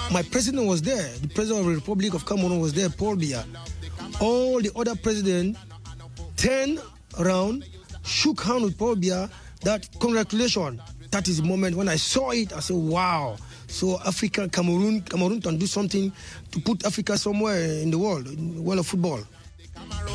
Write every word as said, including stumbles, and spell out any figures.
My president was there. The president of the Republic of Cameroon was there, Paul Biya. All the other presidents turned around, shook hands with Paul Biya. That congratulations. That is the moment when I saw it. I said, wow. So Africa, Cameroon, Cameroon can do something to put Africa somewhere in the world, in the world of football.